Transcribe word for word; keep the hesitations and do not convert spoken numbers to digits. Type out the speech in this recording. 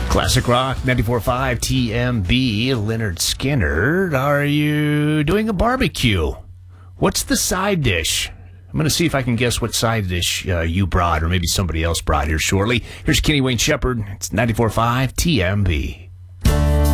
Classic Rock ninety-four point five T M B. Leonard Skinner, are you doing a barbecue? What's the side dish? I'm going to see if I can guess what side dish uh, you brought, or maybe somebody else brought here shortly. Here's Kenny Wayne Shepherd. It's ninety-four point five T M B.